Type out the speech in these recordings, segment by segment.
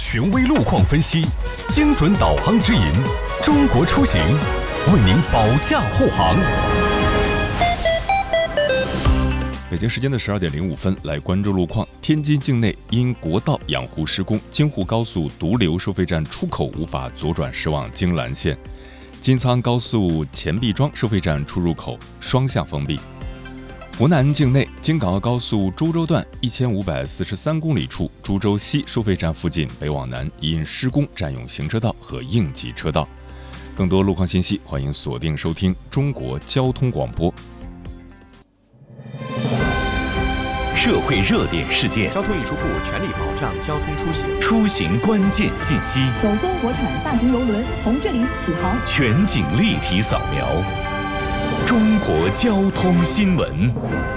权威路况分析，精准导航指引，中国出行为您保驾护航。 北京时间的12:05，来关注路况。天津境内因国道养护施工，京沪高速独流收费站出口无法左转驶往京兰线，金苍高速钱壁庄收费站出入口双向封闭。湖南境内京港澳高速株洲段1543公里处株洲西收费站附近北往南因施工占用行车道和应急车道。更多路况信息，欢迎锁定收听中国交通广播。 社会热点事件， 交通运输部全力保障交通出行， 出行关键信息， 首艘国产大型邮轮从这里起航， 全景立体扫描，中国交通新闻。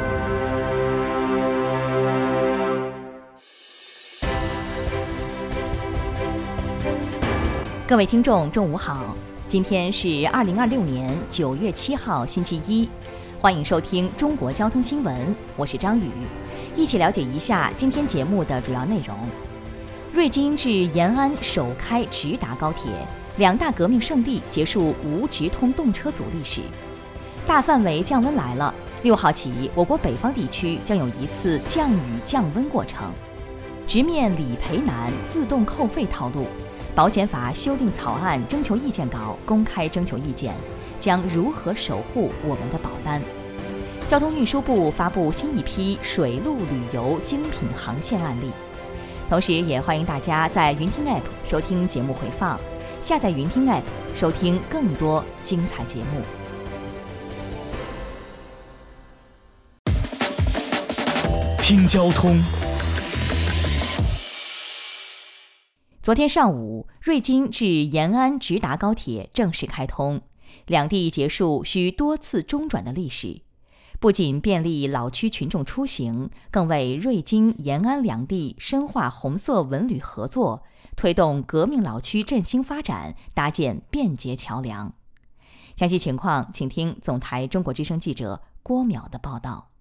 各位听众，中午好，今天是2026年9月7号，星期一，欢迎收听中国交通新闻，我是张宇。一起了解一下今天节目的主要内容。瑞金至延安首开直达高铁，两大革命圣地结束无直通动车组历史。大范围降温来了，6号起，我国北方地区将有一次降雨降温过程。直面理赔难、自动扣费套路，保险法修订草案征求意见稿公开征求意见，将如何守护我们的保单？交通运输部发布新一批水陆旅游精品航线案例，同时也欢迎大家在云听 App 收听节目回放，下载云听 App 收听更多精彩节目。 听交通。 昨天上午，瑞金至延安直达高铁正式开通，两地结束需多次中转的历史。不仅便利老区群众出行，更为瑞金、延安两地深化红色文旅合作，推动革命老区振兴发展搭建便捷桥梁。详细情况，请听总台中国之声记者郭淼的报道。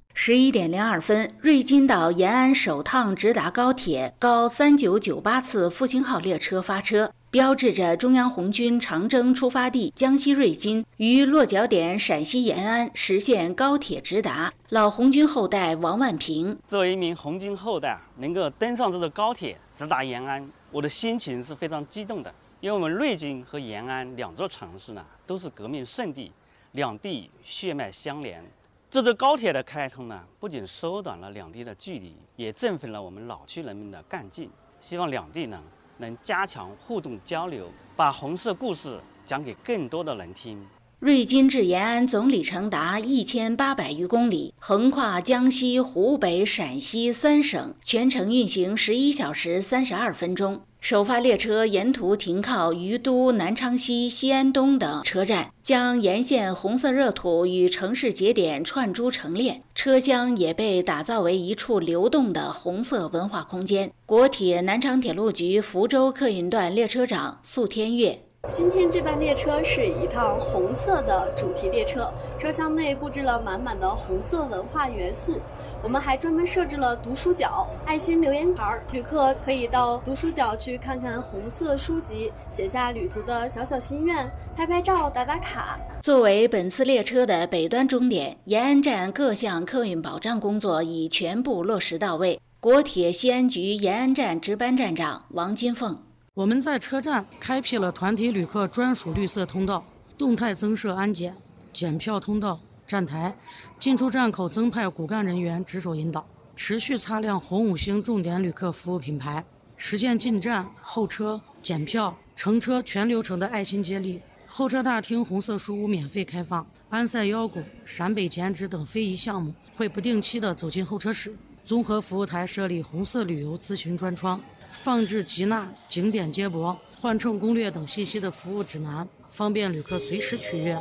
11:02，瑞金到延安首趟直达高铁高3998次复兴号列车发车，标志着中央红军长征出发地江西瑞金于落脚点陕西延安实现高铁直达。老红军后代王万平： 作为一名红军后代，能够登上这个高铁直达延安，我的心情是非常激动的。因为我们瑞金和延安两座城市呢，都是革命圣地，两地血脉相连。这座高铁的开通呢，不仅缩短了两地的距离，也振奋了我们老区人民的干劲。希望两地呢能加强互动交流，把红色故事讲给更多的人听。 瑞金至延安总里程达1800余公里，横跨江西、湖北、陕西3省，全程运行11小时32分钟。首发列车沿途停靠于都、南昌西、西安东等车站，将沿线红色热土与城市节点串珠成链，车厢也被打造为一处流动的红色文化空间。国铁南昌铁路局福州客运段列车长宿天月： 今天这班列车是一趟红色的主题列车，车厢内布置了满满的红色文化元素。我们还专门设置了读书角、爱心留言牌，旅客可以到读书角去看看红色书籍，写下旅途的小小心愿，拍拍照、打打卡。 作为本次列车的北端终点，延安站各项客运保障工作已全部落实到位。国铁西安局延安站值班站长王金凤： 我们在车站开辟了团体旅客专属绿色通道，动态增设安检、检票通道、站台，进出站口增派骨干人员值守引导，持续擦亮红5星重点旅客服务品牌，实现进站、候车、检票、乘车全流程的爱心接力。候车大厅红色书屋免费开放，安塞腰鼓、陕北剪纸等非遗项目会不定期的走进候车室。综合服务台设立红色旅游咨询专窗，放置吉纳、景点接驳、换乘攻略等信息的服务指南，方便旅客随时取阅。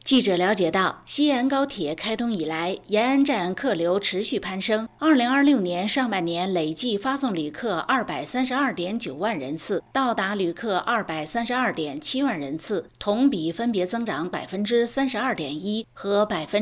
记者了解到，西安高铁开通以来，延安站客流持续攀升。2026年上半年累计发送旅客232.9万人次，到达旅客232.7万人次，同比分别增长32.1%和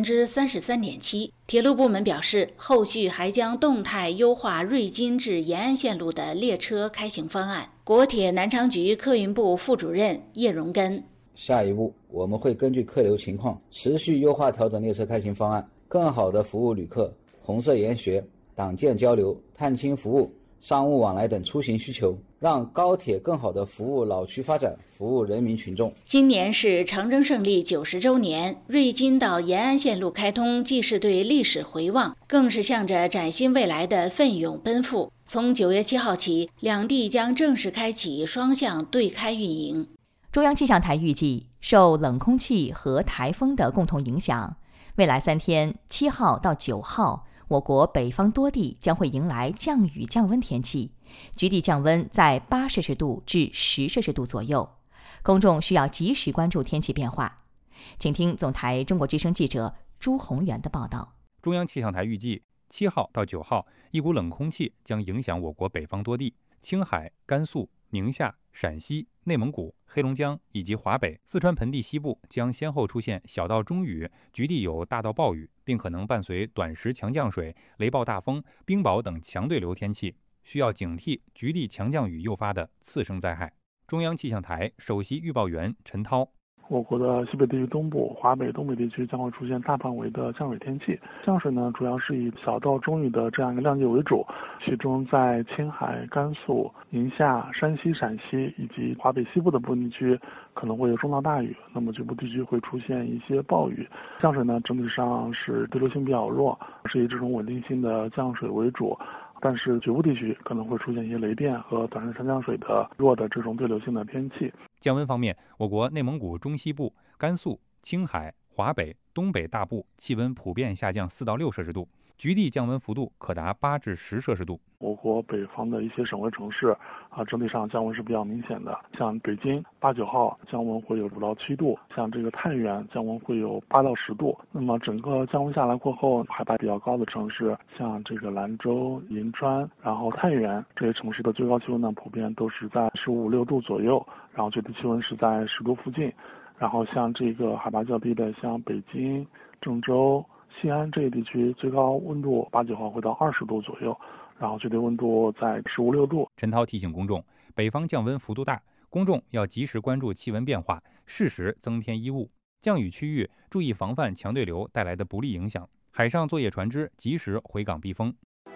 33.7%。铁路部门表示，后续还将动态优化瑞金至延安线路的列车开行方案。国铁南昌局客运部副主任叶荣根。 下一步，我们会根据客流情况持续优化调整列车开行方案，更好地服务旅客、红色研学、党建交流、探亲服务、商务往来等出行需求，让高铁更好地服务老区发展，服务人民群众。 今年是长征胜利90周年，瑞金到延安线路开通，既是对历史回望，更是向着崭新未来的奋勇奔赴。从9月7号起，两地将正式开启双向对开运营。 中央气象台预计，受冷空气和台风的共同影响，未来3天7号到9号，我国北方多地将会迎来降雨降温天气，局地降温在8摄氏度至10摄氏度左右，公众需要及时关注天气变化。请听总台中国之声记者朱宏元的报道。 中央气象台预计，7号到9号，一股冷空气将影响我国北方多地，青海、甘肃、宁夏、陕西、内蒙古、黑龙江以及华北、四川盆地西部将先后出现小到中雨，局地有大到暴雨，并可能伴随短时强降水、雷暴大风、冰雹等强对流天气，需要警惕局地强降雨诱发的次生灾害。中央气象台首席预报员陈涛。 我国的西北地区东部、华北、东北地区将会出现大范围的降水天气。降水呢，主要是以小到中雨的这样一个量级为主，其中在青海、甘肃、宁夏、山西、陕西以及华北西部的部分地区可能会有中到大雨，那么局部地区会出现一些暴雨。降水呢，整体上是对流性比较弱，是以这种稳定性的降水为主。但是局部地区可能会出现一些雷电和短时强降水的弱的这种对流性的天气。 降温方面，我国内蒙古中西部、甘肃、青海、华北、东北大部气温普遍下降4到6摄氏度，局地降温幅度可达8至10摄氏度。 我国北方的一些省会城市整体上降温是比较明显的，像北京8、9号降温会有5到7度，像这个太原降温会有8到10度。那么整个降温下来过后，海拔比较高的城市，像这个兰州、银川，然后太原这些城市的最高气温呢，普遍都是在15、6度左右，然后最低气温是在10度附近。然后像这个海拔较低的，像北京、郑州、西安这些地区，最高温度8、9号会到20度左右，然后最低温度在15、6度。 陈涛提醒公众，北方降温幅度大，公众要及时关注气温变化，适时增添衣物。降雨区域注意防范强对流带来的不利影响，海上作业船只及时回港避风。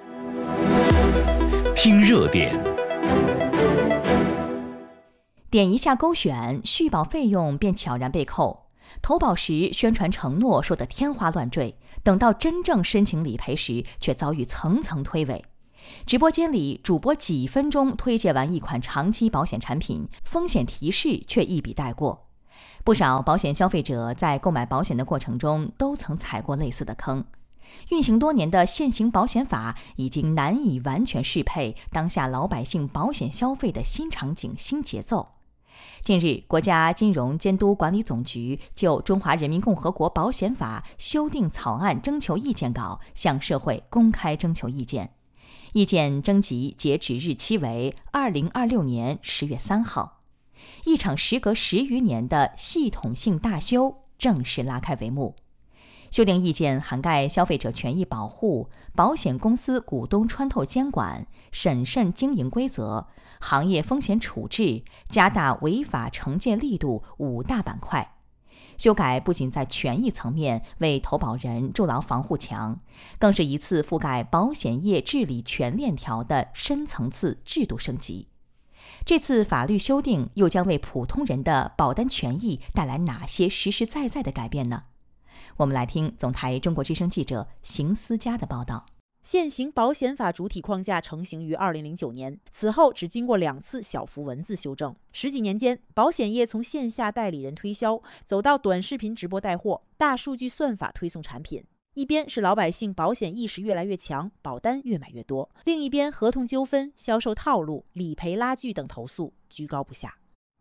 听热点。 点一下勾选，续保费用便悄然被扣。投保时宣传承诺说得天花乱坠，等到真正申请理赔时，却遭遇层层推诿。直播间里，主播几分钟推介完一款长期保险产品，风险提示却一笔带过。不少保险消费者在购买保险的过程中都曾踩过类似的坑。运行多年的现行保险法已经难以完全适配当下老百姓保险消费的新场景、新节奏。近日，国家金融监督管理总局就《中华人民共和国保险法》修订草案征求意见稿向社会公开征求意见。意见征集截止日期为2026年10月3号。一场时隔10余年的系统性大修正式拉开帷幕。修订意见涵盖消费者权益保护、保险公司股东穿透监管、审慎经营规则、行业风险处置、加大违法惩戒力度5大板块。修改不仅在权益层面为投保人筑牢防护墙，更是一次覆盖保险业治理全链条的深层次制度升级。这次法律修订又将为普通人的保单权益带来哪些实实在在的改变呢？我们来听总台中国之声记者邢思佳的报道。 现行保险法主体框架成型于2009年，此后只经过2次小幅文字修正。10几年间，保险业从线下代理人推销走到短视频直播带货、大数据算法推送产品。一边是老百姓保险意识越来越强，保单越买越多；另一边合同纠纷、销售套路、理赔拉锯等投诉居高不下。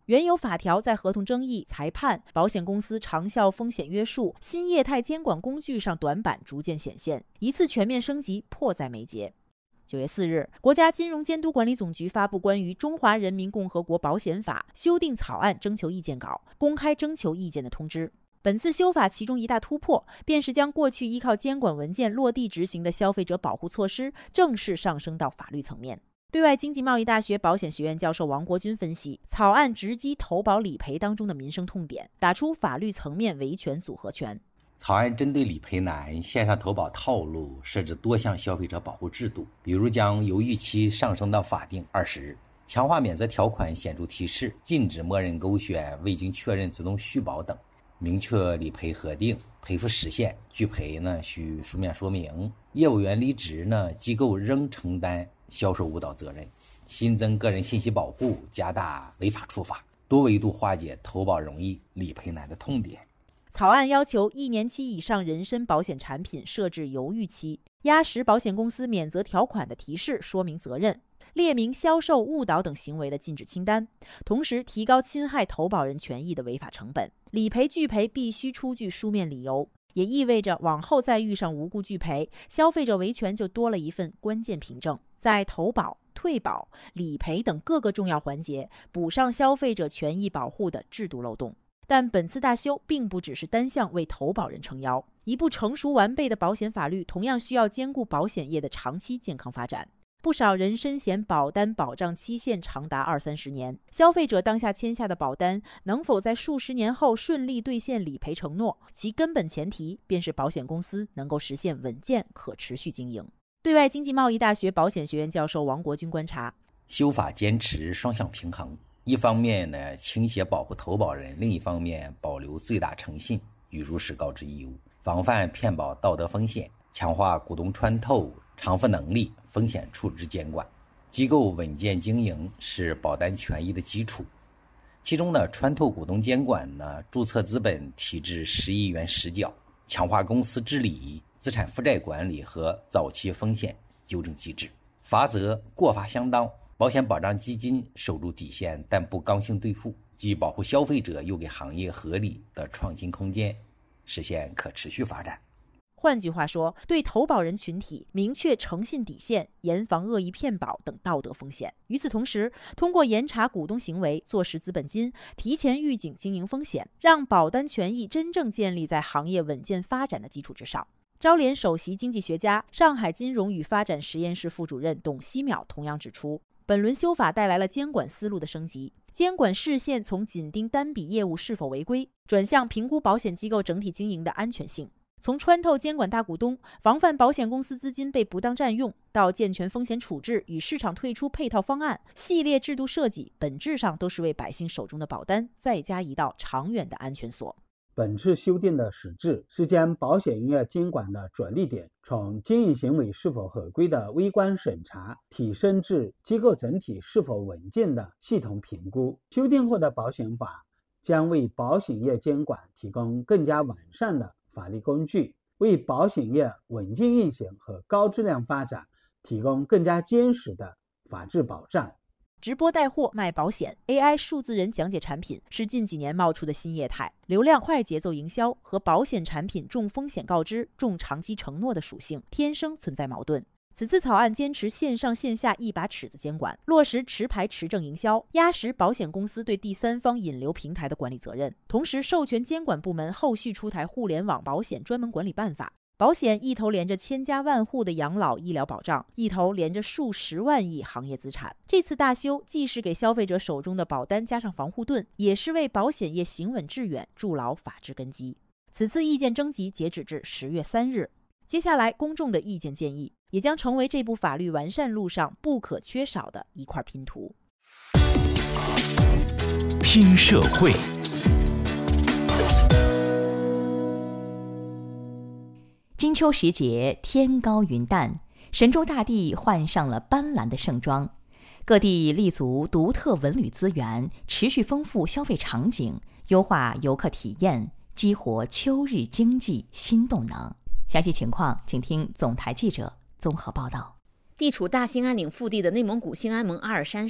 原有法条在合同争议、裁判、保险公司长效风险约束、新业态监管工具上短板逐渐显现，一次全面升级迫在眉睫。9月4日，国家金融监督管理总局发布关于《中华人民共和国保险法》修订草案征求意见稿，公开征求意见的通知。本次修法其中一大突破，便是将过去依靠监管文件落地执行的消费者保护措施正式上升到法律层面。对外经济贸易大学保险学院教授王国军分析，草案直击投保理赔当中的民生痛点，打出法律层面维权组合拳。 草案针对理赔难、线上投保套路设置多项消费者保护制度，比如将犹豫期上升到法定20日，强化免责条款显著提示，禁止默认勾选、未经确认自动续保等，明确理赔核定、赔付时限，拒赔需书面说明，业务员离职机构仍承担销售误导责任，新增个人信息保护，加大违法处罚，多维度化解投保容易、理赔难的痛点。 草案要求1年期以上人身保险产品设置犹豫期，压实保险公司免责条款的提示说明责任，列明销售误导等行为的禁止清单，同时提高侵害投保人权益的违法成本。理赔拒赔必须出具书面理由，也意味着往后再遇上无故拒赔，消费者维权就多了一份关键凭证，在投保、退保、理赔等各个重要环节补上消费者权益保护的制度漏洞。但本次大修并不只是单向为投保人撑腰，一部成熟完备的保险法律同样需要兼顾保险业的长期健康发展。不少人身险保单保障期限长达20-30年，消费者当下签下的保单能否在数十年后顺利兑现理赔承诺，其根本前提便是保险公司能够实现稳健可持续经营。对外经济贸易大学保险学院教授王国军观察， 修法坚持双向平衡，一方面倾斜保护投保人，另一方面保留最大诚信与如实告知义务，防范骗保道德风险，强化股东穿透、偿付能力、风险处置监管。机构稳健经营是保单权益的基础，其中穿透股东监管注册资本提至10亿元实缴，强化公司治理、资产负债管理和早期风险纠正机制，罚则过罚相当。保险保障基金守住底线，但不刚性兑付，既保护消费者，又给行业合理的创新空间，实现可持续发展。 换句话说，对投保人群体明确诚信底线，严防恶意骗保等道德风险。与此同时，通过严查股东行为，坐实资本金，提前预警经营风险，让保单权益真正建立在行业稳健发展的基础之上。招联首席经济学家、上海金融与发展实验室副主任董希淼同样指出，本轮修法带来了监管思路的升级，监管视线从紧盯单笔业务是否违规，转向评估保险机构整体经营的安全性。从穿透监管大股东，防范保险公司资金被不当占用，到健全风险处置与市场退出配套方案，系列制度设计本质上都是为百姓手中的保单再加一道长远的安全锁。 本次修订的实质是将保险业监管的着力点从经营行为是否合规的微观审查提升至机构整体是否稳健的系统评估。修订后的保险法将为保险业监管提供更加完善的法律工具，为保险业稳健运行和高质量发展提供更加坚实的法治保障。 直播带货卖保险 ，AI 数字人讲解产品是近几年冒出的新业态，流量快节奏营销和保险产品重风险告知、重长期承诺的属性天生存在矛盾。此次草案坚持线上线下一把尺子监管，落实持牌持证营销，压实保险公司对第三方引流平台的管理责任，同时授权监管部门后续出台互联网保险专门管理办法。保险一头连着千家万户的养老医疗保障，一头连着数十万亿行业资产。这次大修既是给消费者手中的保单加上防护盾，也是为保险业行稳致远筑牢法治根基。此次意见征集截止至10月3日，接下来公众的意见建议也将成为这部法律完善路上不可缺少的一块拼图。 听社会。 金秋时节，天高云淡，神州大地换上了斑斓的盛装。各地立足独特文旅资源，持续丰富消费场景，优化游客体验，激活秋日经济新动能。详细情况，请听总台记者综合报道。 地处大兴安岭腹地的内蒙古兴安盟阿尔山市，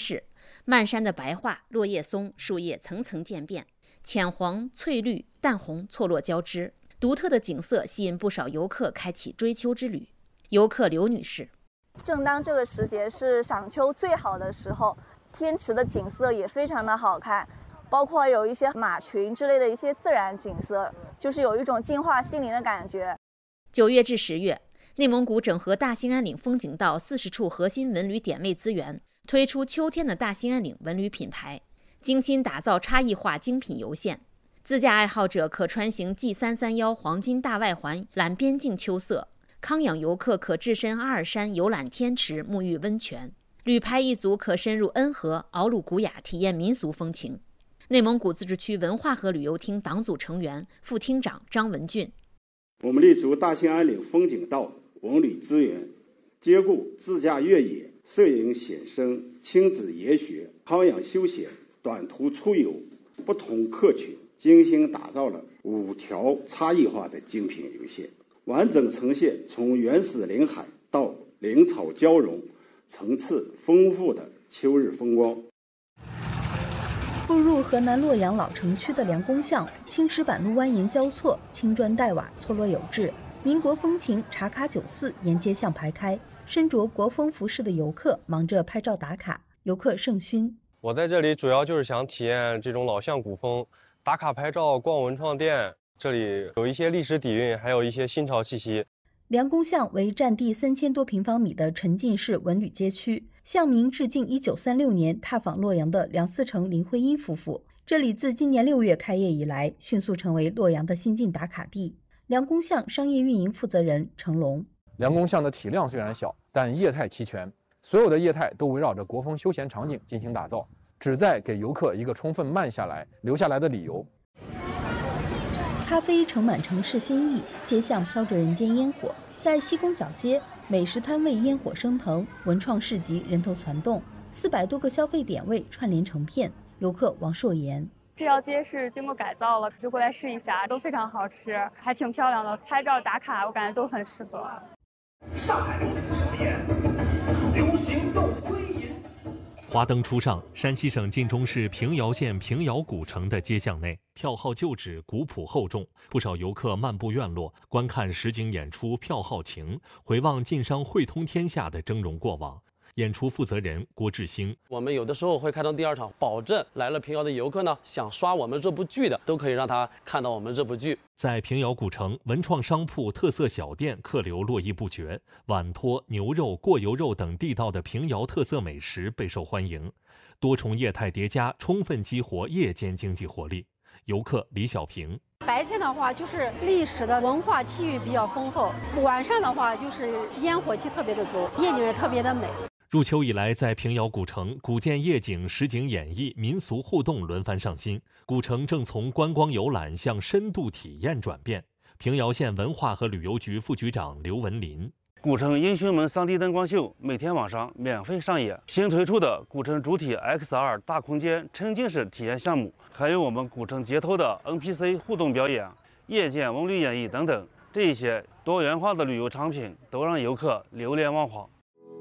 漫山的白桦、落叶松树叶层层渐变，浅黄、翠绿、淡红错落交织，独特的景色吸引不少游客开启追秋之旅。游客刘女士： 正当这个时节是赏秋最好的时候，天池的景色也非常的好看，包括有一些马群之类的一些自然景色，就是有一种净化心灵的感觉。 9月至10月，内蒙古整合大兴安岭风景道40处核心文旅点位资源，推出秋天的大兴安岭文旅品牌，精心打造差异化精品游线。自驾爱好者可穿行 G331黄金大外环览边境秋色，康养游客可置身阿尔山游览天池沐浴温泉，旅拍一族可深入恩和、敖鲁古雅体验民俗风情。内蒙古自治区文化和旅游厅党组成员、副厅长张文俊： 我们立足大兴安岭风景道文旅资源，兼顾自驾越野、摄影写生、亲子研学、康养休闲、短途出游不同客群，精心打造了5条差异化的精品游线，完整呈现从原始林海到林草交融、层次丰富的秋日风光。 步入河南洛阳老城区的梁公巷，青石板路蜿蜒交错，青砖黛瓦错落有致，民国风情茶卡酒肆沿街巷排开，身着国风服饰的游客忙着拍照打卡，游客甚熏。 我在这里主要就是想体验这种老巷古风，打卡拍照、逛文创店，这里有一些历史底蕴，还有一些新潮气息。 梁公巷为占地3000多平方米的沉浸式文旅街区，巷名致敬1936年踏访洛阳的梁思成、林徽因夫妇。这里自今年6月开业以来，迅速成为洛阳的新晋打卡地。梁公巷商业运营负责人程龙： 梁公巷的体量虽然小，但业态齐全，所有的业态都围绕着国风休闲场景进行打造，旨在给游客一个充分慢下来、留下来的理由。 咖啡盛满城市新意，街巷飘着人间烟火。在西宫小街，美食摊位烟火升腾，文创市集人头攒动，400多个消费点位串联成片。游客王硕言： 这条街是经过改造了，就过来试一下，都非常好吃，还挺漂亮的，拍照打卡我感觉都很适合。 上海如此盛宴，流行又辉煌。华灯初上，山西省晋中市平遥县平遥古城的街巷内，票号旧址，古朴厚重，不少游客漫步院落，观看实景演出《票号情》，回望晋商汇通天下的峥嵘过往。演出负责人郭志兴： 我们有的时候会开成第2场，保证来了平遥的游客呢，想刷我们这部剧的，都可以让他看到我们这部剧。 在平遥古城，文创商铺、特色小店客流络绎不绝，碗托、牛肉、过油肉等地道的平遥特色美食备受欢迎，多重业态叠加，充分激活夜间经济活力。游客李小平： 白天的话就是历史的文化气域比较丰厚，晚上的话就是烟火气特别的足，夜景也特别的美。 入秋以来，在平遥古城，古建夜景、实景演绎、民俗互动轮番上新，古城正从观光游览向深度体验转变。平遥县文化和旅游局副局长刘文林： 古城英雄门3D 灯光秀每天晚上免费上演，新推出的古城主体 XR 大空间沉浸式体验项目，还有我们古城街头的 NPC 互动表演、夜间文旅演绎等等，这些多元化的旅游产品都让游客流连忘返。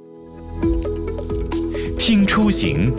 听出行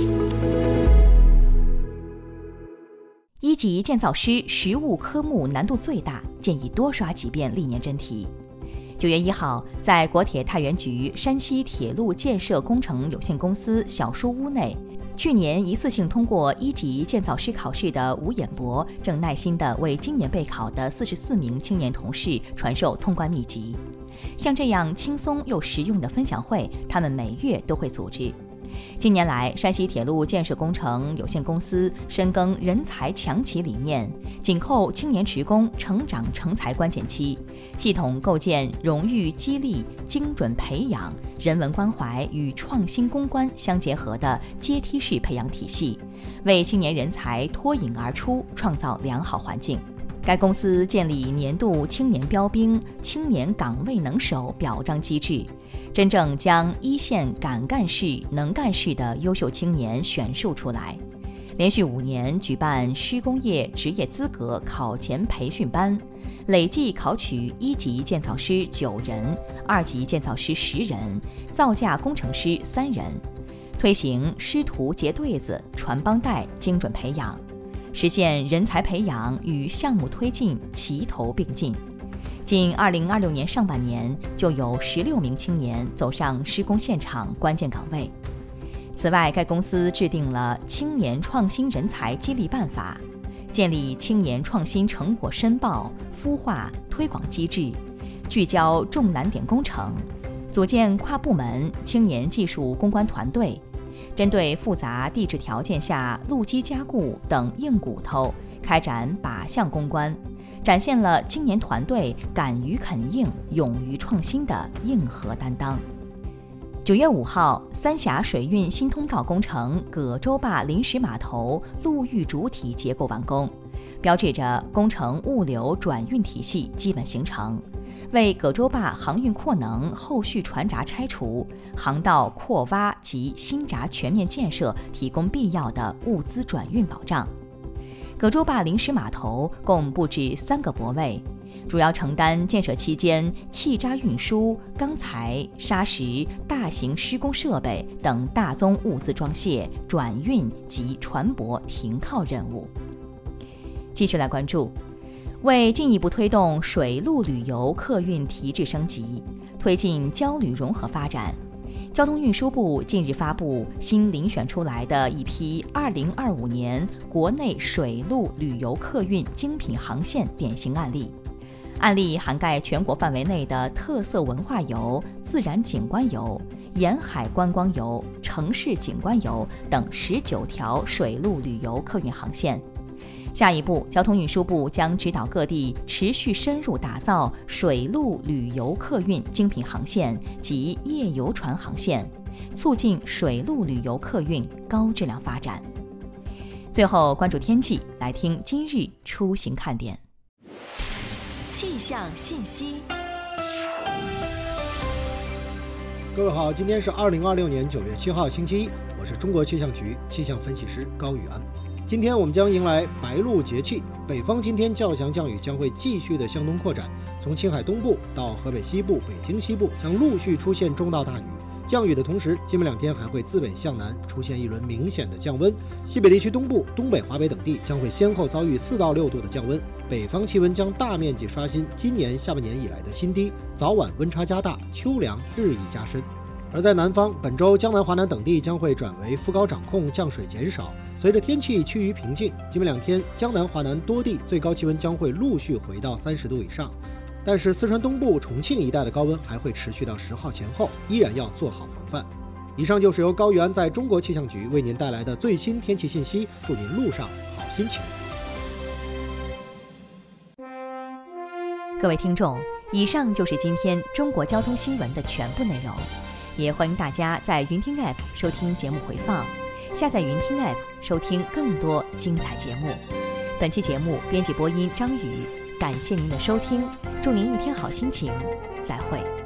，1级建造师实务科目难度最大，建议多刷几遍历年真题。9月1号，在国铁太原局山西铁路建设工程有限公司小书屋内，去年一次性通过1级建造师考试的吴衍博正耐心地为今年备考的44名青年同事传授通关秘籍。像这样轻松又实用的分享会，他们每月都会组织。近年来，山西铁路建设工程有限公司深耕人才强企理念，紧扣青年职工成长成才关键期，系统构建荣誉激励、精准培养、人文关怀与创新攻关相结合的阶梯式培养体系，为青年人才脱颖而出创造良好环境。该公司建立年度青年标兵、青年岗位能手表彰机制，真正将一线敢干事、能干事的优秀青年选秀出来。连续5年举办施工业职业资格考前培训班，累计考取1级建造师9人、2级建造师10人、造价工程师3人。 推行师徒结对子、传帮带精准培养，实现人才培养与项目推进齐头并进。仅2026年上半年就有16名青年走上施工现场关键岗位。此外，该公司制定了青年创新人才激励办法，建立青年创新成果申报、孵化、推广机制，聚焦重难点工程，组建跨部门青年技术攻关团队，针对复杂地质条件下路基加固等硬骨头开展靶向攻关，展现了青年团队敢于肯硬、勇于创新的硬核担当。9月5号，三峡水运新通道工程葛洲坝临时码头陆域主体结构完工，标志着工程物流转运体系基本形成，为葛洲坝航运扩能、后续船闸拆除、航道扩挖及新闸全面建设提供必要的物资转运保障。葛洲坝临时码头共布置3个泊位，主要承担建设期间气渣运输、钢材、砂石、大型施工设备等大宗物资装卸、转运及船舶停靠任务。继续来关注，为进一步推动水陆旅游客运提质升级，推进交旅融合发展，交通运输部近日发布新遴选出来的一批2025年国内水陆旅游客运精品航线典型案例。案例涵盖全国范围内的特色文化游、自然景观游、沿海观光游、城市景观游等19条水陆旅游客运航线。下一步，交通运输部将指导各地持续深入打造水陆旅游客运精品航线及夜游船航线，促进水陆旅游客运高质量发展。最后关注天气，来听今日出行看点。 气象信息。 各位好，今天是2026年9月7号星期一，我是中国气象局气象分析师高宇安。今天我们将迎来白露节气，北方今天较强降雨将会继续的向东扩展，从青海东部到河北西部、北京西部将陆续出现中到大雨。降雨的同时，今明2天还会自北向南出现一轮明显的降温，西北地区东部、东北、华北等地将会先后遭遇4到6度的降温，北方气温将大面积刷新今年下半年以来的新低，早晚温差加大，秋凉日益加深。而在南方，本周江南、华南等地将会转为副高掌控，降水减少。随着天气趋于平静，今明2天江南、华南多地最高气温将会陆续回到30度以上，但是四川东部、重庆一带的高温还会持续到10号前后，依然要做好防范。以上就是由高宇安在中国气象局为您带来的最新天气信息，祝您路上好心情。 各位听众，以上就是今天中国交通新闻的全部内容，也欢迎大家在云听 App 收听节目回放，下载云听 App 收听更多精彩节目。本期节目编辑播音张宇，感谢您的收听，祝您一天好心情，再会。